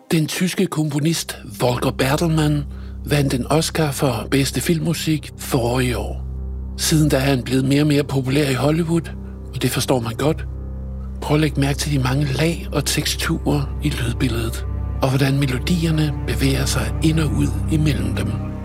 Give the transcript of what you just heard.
Den tyske komponist Volker Bertelmann vandt en Oscar for bedste filmmusik forrige år. Siden da er han blevet mere og mere populær i Hollywood, og det forstår man godt. Prøv at lægge mærke til de mange lag og teksturer i lydbilledet, og hvordan melodierne bevæger sig ind og ud imellem dem.